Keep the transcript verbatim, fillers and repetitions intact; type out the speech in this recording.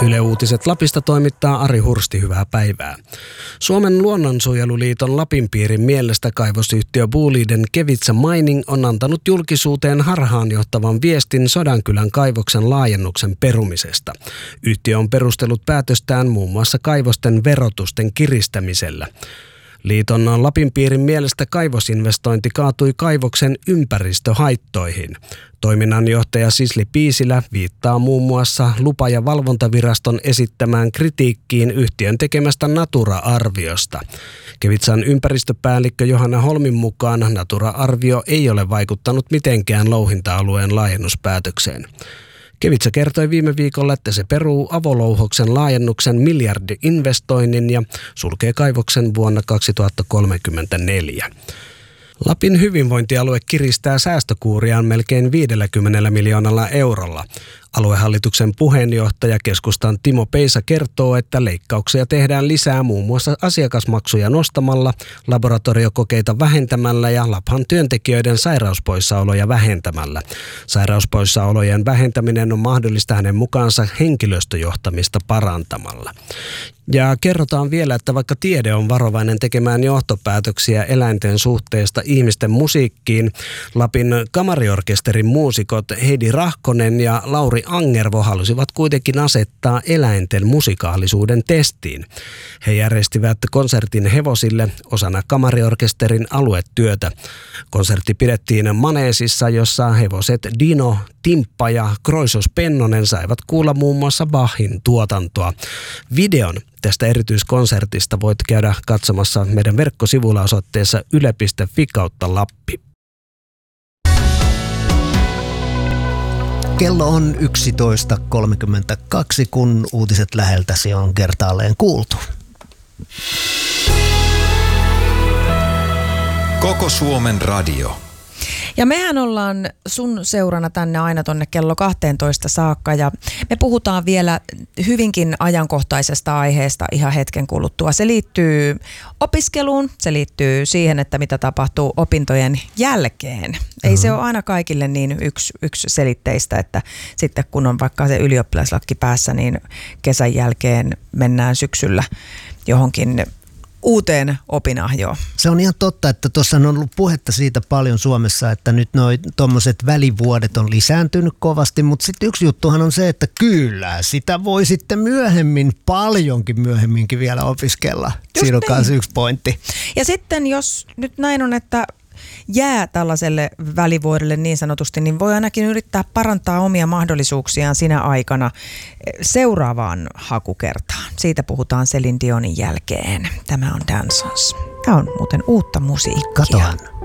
Yle Uutiset Lapista toimittaa Ari Hursti, hyvää päivää. Suomen luonnonsuojeluliiton Lapinpiirin mielestä kaivosyhtiö Boliden Kevitsa Mining on antanut julkisuuteen harhaanjohtavan viestin Sodankylän kaivoksen laajennuksen perumisesta. Yhtiö on perustellut päätöstään muun muassa kaivosten verotusten kiristämisellä. Liiton Lapinpiirin mielestä kaivosinvestointi kaatui kaivoksen ympäristöhaittoihin. Toiminnanjohtaja Sisli Piisilä viittaa muun muassa lupa- ja valvontaviraston esittämään kritiikkiin yhtiön tekemästä Natura-arviosta. Kevitsan ympäristöpäällikkö Johanna Holmin mukaan Natura-arvio ei ole vaikuttanut mitenkään louhinta-alueen laajennuspäätökseen. Kevitsa kertoi viime viikolla, että se peruu avolouhoksen laajennuksen miljardi-investoinnin ja sulkee kaivoksen vuonna kaksituhattakolmekymmentäneljä. Lapin hyvinvointialue kiristää säästökuuriaan melkein viidelläkymmenellä miljoonalla eurolla. Aluehallituksen puheenjohtaja keskustan Timo Peisa kertoo, että leikkauksia tehdään lisää muun muassa asiakasmaksuja nostamalla, laboratoriokokeita vähentämällä ja Laphan työntekijöiden sairauspoissaoloja vähentämällä. Sairauspoissaolojen vähentäminen on mahdollista hänen mukaansa henkilöstöjohtamista parantamalla. Ja kerrotaan vielä, että vaikka tiede on varovainen tekemään johtopäätöksiä eläinten suhteesta ihmisten musiikkiin, Lapin kamariorkesterin muusikot Heidi Rahkonen ja Lauri Angervo halusivat kuitenkin asettaa eläinten musikaalisuuden testiin. He järjestivät konsertin hevosille osana kamariorkesterin aluetyötä. Konsertti pidettiin Maneesissa, jossa hevoset Dino, Timppa ja Kroisos Pennonen saivat kuulla muun muassa Bachin tuotantoa. Videon tästä erityiskonsertista voit käydä katsomassa meidän verkkosivuilla osoitteessa yle piste fi kautta Lappi. Kello on yksitoista kolmekymmentäkaksi, kun uutiset läheltäsi on kertaalleen kuultu. Koko Suomen radio. Ja mehän ollaan sun seurana tänne aina tonne kello kahteentoista saakka ja me puhutaan vielä hyvinkin ajankohtaisesta aiheesta ihan hetken kuluttua. Se liittyy opiskeluun, se liittyy siihen, että mitä tapahtuu opintojen jälkeen. Ei mm-hmm. se ole aina kaikille niin yksi, yksi selitteistä, että sitten kun on vaikka se ylioppilaslakki päässä, niin kesän jälkeen mennään syksyllä johonkin uuteen opinahjoon. Se on ihan totta, että tuossa on ollut puhetta siitä paljon Suomessa, että nyt noi tommoset välivuodet on lisääntynyt kovasti, mutta sitten yksi juttuhan on se, että kyllä sitä voi sitten myöhemmin, paljonkin myöhemminkin vielä opiskella. Just Siinä on niin. Myös yksi pointti. Ja sitten jos nyt näin on, että jää tällaiselle välivuodelle niin sanotusti, niin voi ainakin yrittää parantaa omia mahdollisuuksiaan sinä aikana seuraavaan hakukertaan. Siitä puhutaan Celine Dionin jälkeen. Tämä on Dancers. Tämä on muuten uutta musiikkia. Katohan.